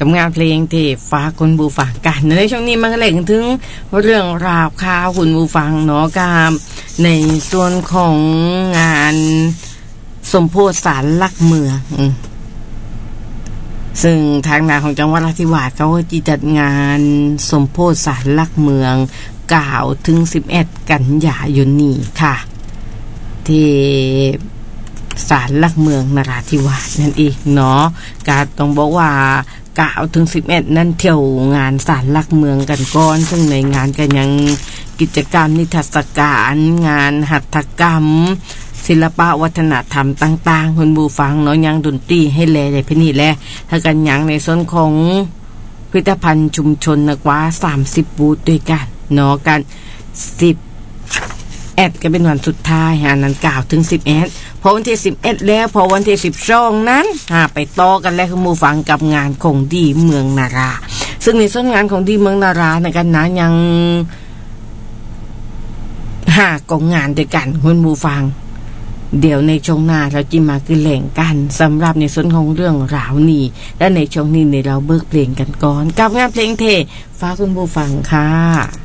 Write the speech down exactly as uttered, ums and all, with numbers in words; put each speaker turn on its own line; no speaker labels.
กับงานเพลงที่ฝากคุณผู้ฟังกันในช่วงนี้มันก็เล่นถึงเรื่องราวข่าวคุณผู้ฟังเนาะกับในส่วนของงานสมโพธิศาลหลักเมืองซึ่งทางนาของจังหวัดนราธิวาสเขาจะจัดงานสมโพธิศาลหลักเมืองเก้าถึงสิบเอ็ดกันยายนนี้ค่ะที่ศาลหลักเมืองนราธิวาสนั่นเองเนาะก็ต้องบอกว่าเก้าถึงสิบเอ็ดนั่นเที่ยวงานศาลหลักเมืองกันก่อนซึ่งในงานก็ยังกิจกรรมนิทรรศการงานหัตถกรรมศิลปะวัฒนธรรมต่างๆคุณผู้ฟังเนาะยังดนตรีให้แลได้เพิ่นนี่แหละถ้ากันยังในส่วนของพิพิธภัณฑ์ชุมชนนะกว่าสามสิบบูธด้วยกันเนาะกันสิบเอ็ดก็เป็นวันสุดท้ายอันนั้นเก้าถึงสิบเอ็ดพอวันที่สิบเอ็ดแล้วพอวันที่สิบสองนั้นอ่าไปต่อกันแล้วคุณผู้ฟังกับงานของดีเมืองนาราซึ่งในส่วนงานของดีเมืองนาราในกันนะยังห้ากองงานด้วยกันคุณผู้ฟังเดี๋ยวในช่วงหน้าเราจะมาคือแหล่งกันสำหรับในส่วนของเรื่องราวนี้และในช่วงนี้ในเราเบิกเพลงกันก่อนกับงานเพลงเทฝากคุณผู้ฟังค่ะ